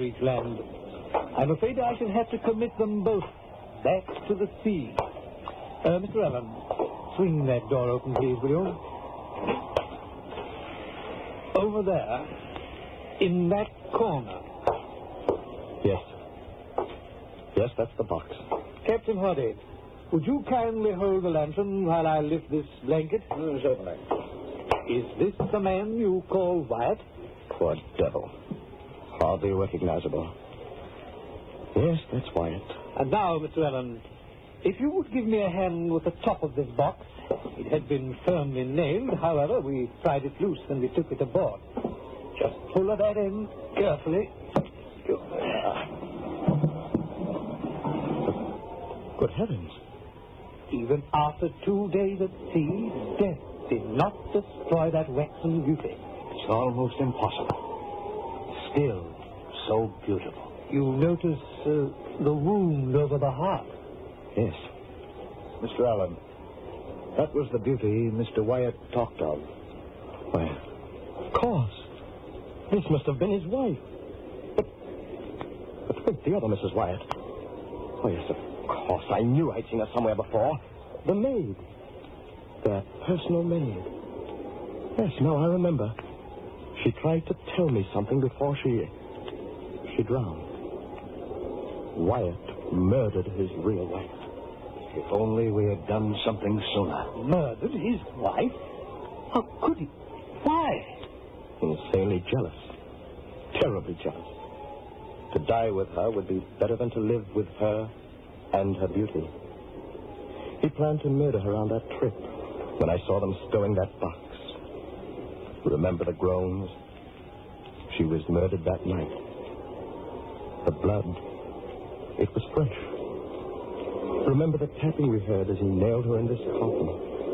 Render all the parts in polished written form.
each land. I'm afraid I shall have to commit them both back to the sea. Mr. Allen, swing that door open, please, will you? Over there, in that corner. Yes. Yes, that's the box. Captain Hardy, would you kindly hold the lantern while I lift this blanket? Certainly. Is this the man you call Wyatt? Poor devil. Hardly recognizable. Yes, that's Wyatt. And now, Mr. Allen, if you would give me a hand with the top of this box. It had been firmly nailed. However, we pried it loose and we took it aboard. Just pull at that end carefully. Good heavens. Even after 2 days at sea, death did not destroy that waxen beauty. It's almost impossible. Still so beautiful. You notice the wound over the heart? Yes. Mr. Allen, that was the beauty Mr. Wyatt talked of. Why, of course. This must have been his wife. But think, the other Mrs. Wyatt. Oh, yes, of course. I knew I'd seen her somewhere before. The maid. Their personal maid. Yes, now I remember. She tried to tell me something before she drowned. Wyatt murdered his real wife. If only we had done something sooner. Murdered his wife? How could he? Why? Insanely jealous. Terribly jealous. To die with her would be better than to live with her and her beauty. He planned to murder her on that trip when I saw them stowing that box. Remember the groans? She was murdered that night. The blood, it was fresh. Remember the tapping we heard as he nailed her in this coffin.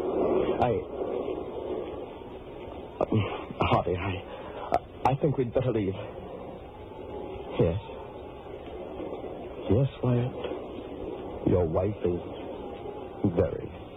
Hardy, I think we'd better leave. Yes. Yes, Wyatt. Your wife is very